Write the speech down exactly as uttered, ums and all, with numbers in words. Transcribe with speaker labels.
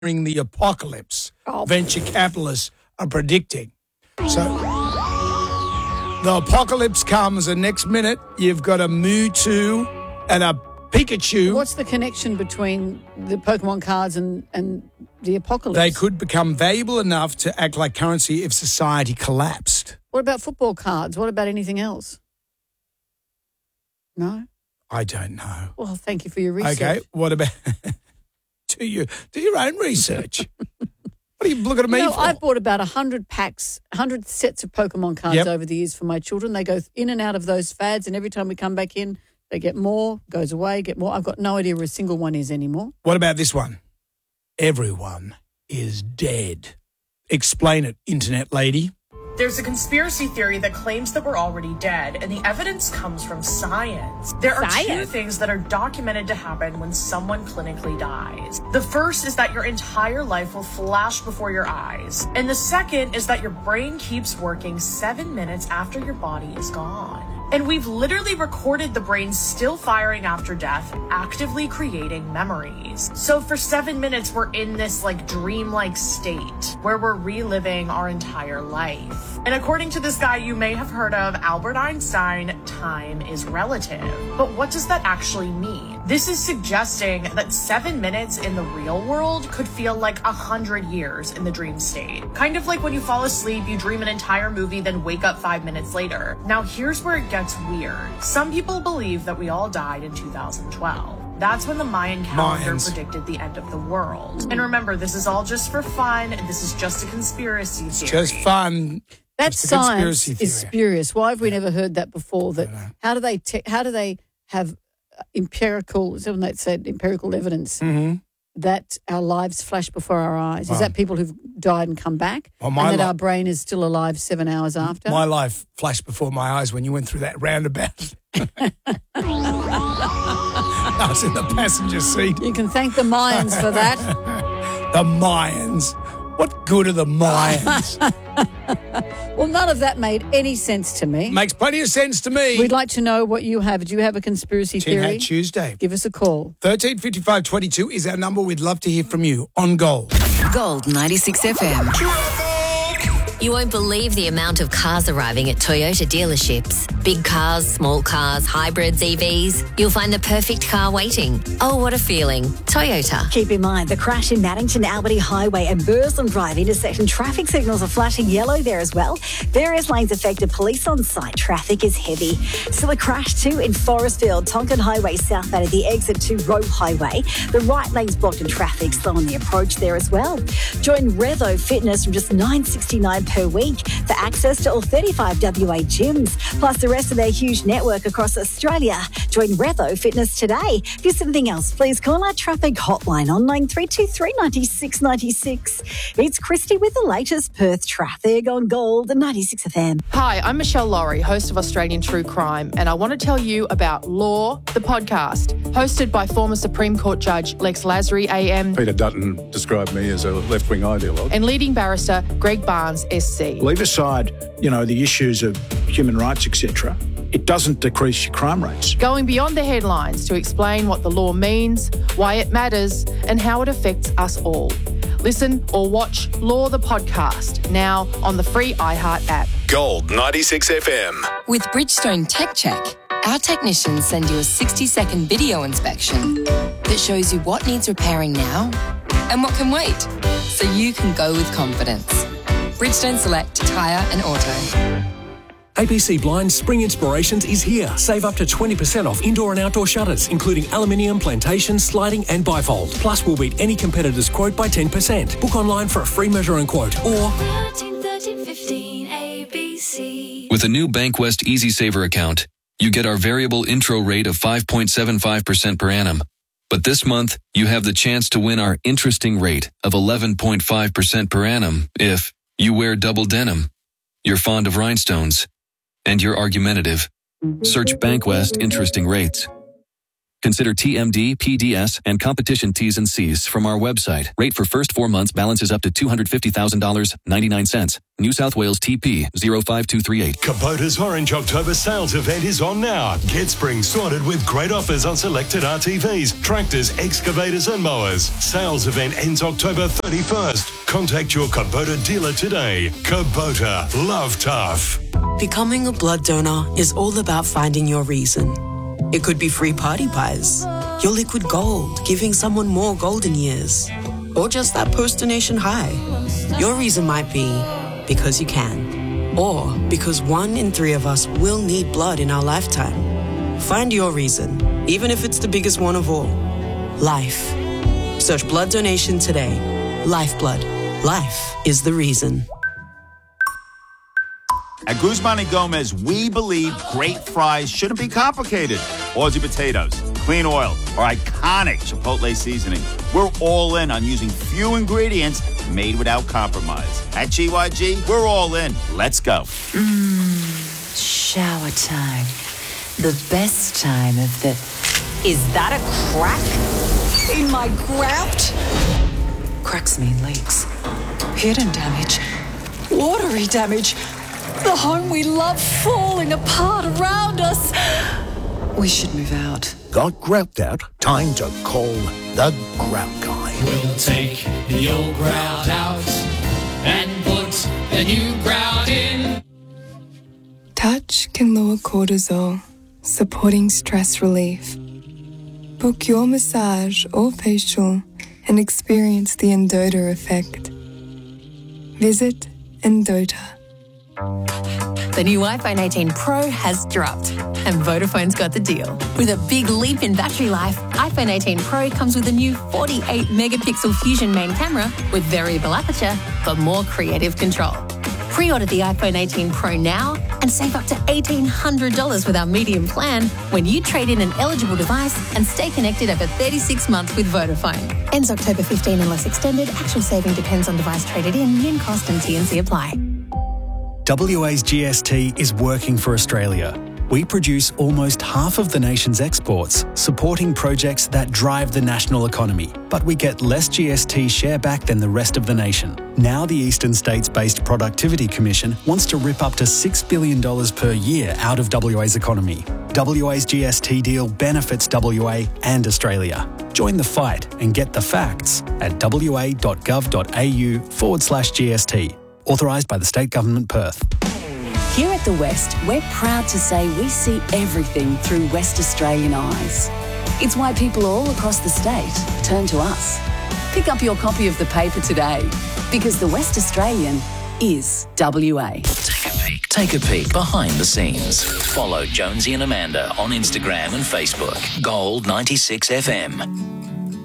Speaker 1: during the apocalypse,
Speaker 2: Oh.
Speaker 1: venture capitalists are predicting. So the apocalypse comes, and next minute you've got a Mewtwo and a Pikachu.
Speaker 2: What's the connection between the Pokemon cards and, and the apocalypse?
Speaker 1: They could become valuable enough to act like currency if society collapsed.
Speaker 2: What about football cards? What about anything else? No?
Speaker 1: I don't know.
Speaker 2: Well, thank you for your research.
Speaker 1: Okay, what about... do, you, do your own research. What are you looking at me
Speaker 2: You know,
Speaker 1: for?
Speaker 2: I've bought about one hundred packs, one hundred sets of Pokemon cards
Speaker 1: Yep.
Speaker 2: over the years for my children. They go in and out of those fads, and every time we come back in, they get more, goes away, get more. I've got no idea where a single one is anymore.
Speaker 1: What about this one? Everyone is dead. Explain it, internet lady.
Speaker 3: There's a conspiracy theory that claims that we're already dead, and the evidence comes from science. There are two
Speaker 2: Science?
Speaker 3: things that are documented to happen when someone clinically dies. The first is that your entire life will flash before your eyes, and the second is that your brain keeps working seven minutes after your body is gone. And we've literally recorded the brain still firing after death, actively creating memories. So for seven minutes, we're in this like dreamlike state where we're reliving our entire life. And according to this guy you may have heard of, Albert Einstein, time is relative. But what does that actually mean? This is suggesting that seven minutes in the real world could feel like a hundred years in the dream state. Kind of like when you fall asleep, you dream an entire movie, then wake up five minutes later. Now here's where it gets weird. Some people believe that we all died in two thousand twelve. That's when the Mayan calendar
Speaker 1: Mayans.
Speaker 3: predicted the end of the world. And remember, this is all just for fun. This is just a conspiracy theory.
Speaker 1: Just fun.
Speaker 2: That
Speaker 1: It's a
Speaker 2: science
Speaker 1: conspiracy
Speaker 2: is
Speaker 1: theory.
Speaker 2: spurious. Why have we never heard that before? That how do they te- how do they have empirical? Someone that said empirical evidence
Speaker 1: Mm-hmm.
Speaker 2: that our lives flash before our eyes.
Speaker 1: Wow.
Speaker 2: Is that people who've died and come back,
Speaker 1: Well, my
Speaker 2: and that
Speaker 1: li-
Speaker 2: our brain is still alive seven hours after?
Speaker 1: My life flashed before my eyes when you went through that roundabout. I was in the passenger seat.
Speaker 2: You can thank the Mayans for that.
Speaker 1: The Mayans. What good are the Mayans?
Speaker 2: Well, none of that made any sense to me.
Speaker 1: Makes plenty of sense to me.
Speaker 2: We'd like to know what you have. Do you have a conspiracy
Speaker 1: Tin
Speaker 2: theory?
Speaker 1: Hat Tuesday.
Speaker 2: Give us a call.
Speaker 1: thirteen fifty-five twenty-two is our number. We'd love to hear from you on Gold.
Speaker 4: Gold ninety-six F M.
Speaker 5: You won't believe the amount of cars arriving at Toyota dealerships. Big cars, small cars, hybrids, E Vs. You'll find the perfect car waiting. Oh, what a feeling. Toyota.
Speaker 6: Keep in mind, the crash in Maddington Albany Highway and Burslem Drive intersection traffic signals are flashing yellow there as well. Various lanes affected, police on site. Traffic is heavy. Still a crash too in Forestfield, Tonkin Highway southbound at the exit to Roe Highway. The right lane's blocked and traffic slow on the approach there as well. Join Revo Fitness from just nine dollars sixty-nine per week for access to all thirty-five W A gyms, plus the rest of their huge network across Australia. Join Revo Fitness today. If there's anything else, please call our traffic hotline on nine three two three, nine six nine six. It's Christy with the latest Perth traffic on Gold ninety-six F M.
Speaker 7: Hi, I'm Michelle Laurie, host of Australian True Crime, and I want to tell you about Law, the podcast, hosted by former Supreme Court Judge Lex Lasry A M
Speaker 8: Peter Dutton described me as a left-wing ideologue.
Speaker 7: and leading barrister Greg Barnes S C.
Speaker 9: Leave aside, you know, the issues of human rights, et cetera. It doesn't decrease your crime rates.
Speaker 7: Going beyond the headlines to explain what the law means, why it matters, and how it affects us all. Listen or watch Law the Podcast now on the free iHeart app.
Speaker 10: Gold ninety-six F M.
Speaker 4: With Bridgestone Tech Check, our technicians send you a sixty-second video inspection that shows you what needs repairing now and what can wait, so you can go with confidence. Bridgestone Select Tyre and Auto.
Speaker 11: A B C Blinds Spring Inspirations is here. Save up to twenty percent off indoor and outdoor shutters, including aluminium, plantation, sliding and bifold. Plus, we'll beat any competitor's quote by ten percent. Book online for a free measure and quote or...
Speaker 12: thirteen, thirteen, fifteen, A B C.
Speaker 13: With a new Bankwest Easy Saver account, you get our variable intro rate of five point seven five percent per annum. But this month, you have the chance to win our interesting rate of eleven point five percent per annum if you wear double denim, you're fond of rhinestones, and you're argumentative. Search Bankwest Interesting Rates. Consider T M D, P D S, and competition T's and C's from our website. Rate for first four months balances up to two hundred fifty thousand dollars and ninety-nine cents. New South Wales T P zero five two three eight.
Speaker 14: Kubota's Orange October sales event is on now. Get spring sorted with great offers on selected R T Vs, tractors, excavators and mowers. Sales event ends October thirty-first. Contact your Kubota dealer today. Kubota, love tough.
Speaker 15: Becoming a blood donor is all about finding your reason. It could be free party pies, your liquid gold, giving someone more golden years, or just that post-donation high. Your reason might be because you can, or because one in three of us will need blood in our lifetime. Find your reason, even if it's the biggest one of all. Life. Search blood donation today. Lifeblood. Life is the reason.
Speaker 16: At Guzman and Gomez, we believe great fries shouldn't be complicated. Aussie potatoes, clean oil, or iconic Chipotle seasoning. We're all in on using few ingredients made without compromise. At G Y G, we're all in. Let's go.
Speaker 17: Mmm, shower time. The best time of the...
Speaker 6: Is that a crack in my grout?
Speaker 17: Cracks mean leaks. Hidden damage. Watery damage. The home we love falling apart around us. We should move out.
Speaker 18: Got grout out? Time to call the Grout Guy.
Speaker 19: We'll take the old grout out and put the new grout in.
Speaker 20: Touch can lower cortisol, supporting stress relief. Book your massage or facial and experience the Endota effect. Visit Endota.
Speaker 21: The new iPhone eighteen Pro has dropped, and Vodafone's got the deal. With a big leap in battery life, iPhone eighteen Pro comes with a new forty-eight megapixel Fusion main camera with variable aperture for more creative control. Pre-order the iPhone eighteen Pro now and save up to eighteen hundred dollars with our medium plan when you trade in an eligible device and stay connected over thirty-six months with Vodafone. Ends October fifteenth unless extended. Actual saving depends on device traded in, min cost and T and C apply.
Speaker 22: W A's G S T is working for Australia. We produce almost half of the nation's exports, supporting projects that drive the national economy. But we get less G S T share back than the rest of the nation. Now the Eastern States-based Productivity Commission wants to rip up to six billion dollars per year out of W A's economy. W A's G S T deal benefits W A and Australia. Join the fight and get the facts at wa.gov.au forward slash GST. Authorised by the State Government, Perth.
Speaker 17: Here at The West, we're proud to say we see everything through West Australian eyes. It's why people all across the state turn to us. Pick up your copy of the paper today, because The West Australian is W A.
Speaker 23: Take a peek. Take a peek behind the scenes. Follow Jonesy and Amanda on Instagram and Facebook. Gold ninety-six F M.